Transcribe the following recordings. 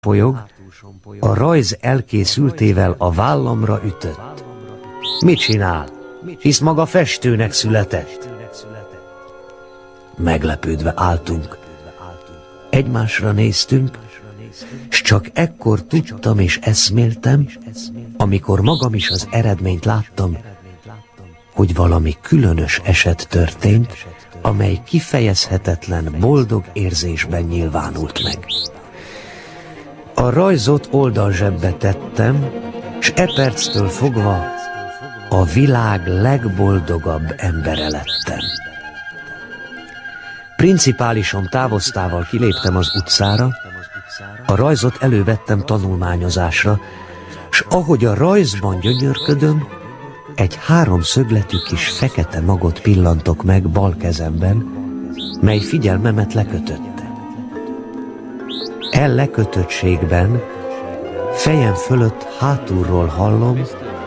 polyog, a rajz elkészültével a vállamra ütött. Mit csinál? Hisz maga festőnek született. Meglepődve álltunk. Egymásra néztünk, s csak ekkor tudtam és eszméltem, amikor magam is az eredményt láttam, hogy valami különös eset történt, amely kifejezhetetlen, boldog érzésben nyilvánult meg. A rajzot oldalzsebbe tettem, s e perctől fogva a világ legboldogabb embere lettem. Principálisom távoztával kiléptem az utcára, a rajzot elővettem tanulmányozásra, s ahogy a rajzban gyönyörködöm, egy háromszögletű kis fekete magot pillantok meg bal kezemben, mely figyelmemet lekötötte. Lekötöttségben fejem fölött hátulról hallom: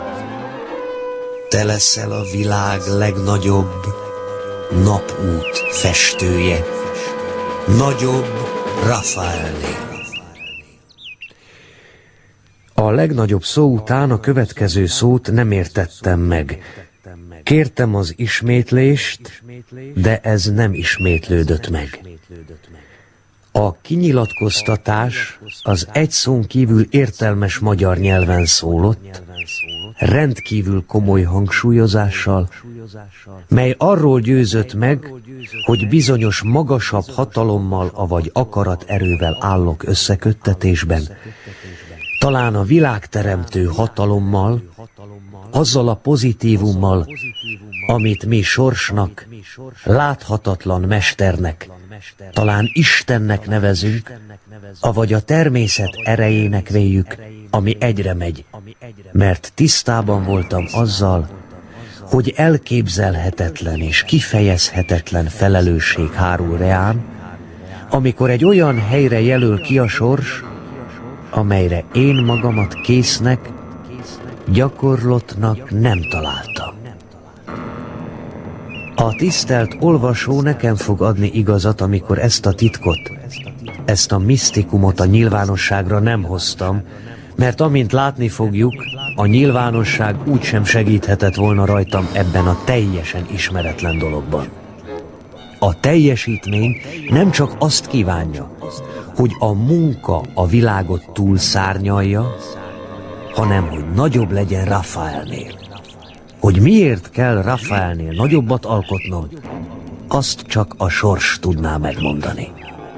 te leszel a világ legnagyobb napút festője, nagyobb Rafaelnél. A legnagyobb szó után a következő szót nem értettem meg. Kértem az ismétlést, de ez nem ismétlődött meg. A kinyilatkoztatás az egy szón kívül értelmes magyar nyelven szólott, rendkívül komoly hangsúlyozással, mely arról győzött meg, hogy bizonyos magasabb hatalommal avagy akaraterővel állok összeköttetésben, talán a világteremtő hatalommal, azzal a pozitívummal, amit mi sorsnak, láthatatlan mesternek, talán Istennek nevezünk, avagy a természet erejének véljük, ami egyre megy, mert tisztában voltam azzal, hogy elképzelhetetlen és kifejezhetetlen felelősség hárul reám, amikor egy olyan helyre jelöl ki a sors, amelyre én magamat késznek, gyakorlottnak nem találtam. A tisztelt olvasó nekem fog adni igazat, amikor ezt a titkot, ezt a misztikumot a nyilvánosságra nem hoztam, mert amint látni fogjuk, a nyilvánosság úgysem segíthetett volna rajtam ebben a teljesen ismeretlen dologban. A teljesítmény nem csak azt kívánja, hogy a munka a világot túlszárnyalja, hanem hogy nagyobb legyen Rafaelnél. Hogy miért kell Rafaelnél nagyobbat alkotnom, azt csak a sors tudná megmondani.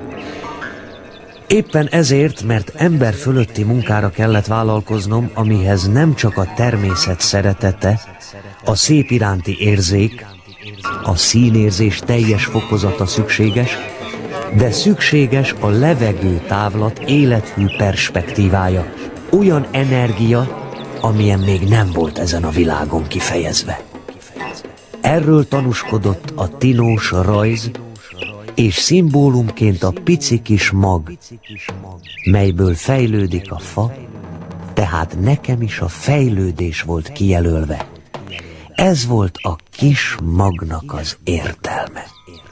Éppen ezért, mert ember fölötti munkára kellett vállalkoznom, amihez nem csak a természet szeretete, a szép iránti érzék, a színérzés teljes fokozata szükséges, de szükséges a levegő távlat élethű perspektívája, olyan energia, amilyen még nem volt ezen a világon kifejezve. Erről tanúskodott a tinós rajz, és szimbólumként a pici kis mag, melyből fejlődik a fa, tehát nekem is a fejlődés volt kijelölve. Ez volt a kis magnak az értelme.